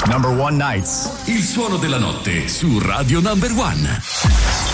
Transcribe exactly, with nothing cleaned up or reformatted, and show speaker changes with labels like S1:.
S1: Number One Nights.
S2: Il suono della notte su Radio Number One.